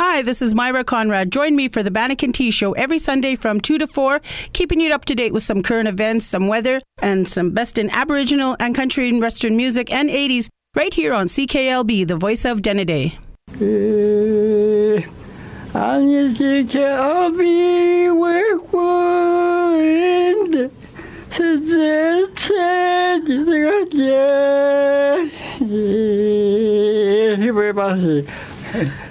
Hi, this is Myra Conrad. Join me for the Bannock and Tea Show every Sunday from 2 to 4, keeping you up to date with some current events, some weather, and some best in Aboriginal and country and Western music and 80s right here on CKLB, the voice of Denneday. Everybody.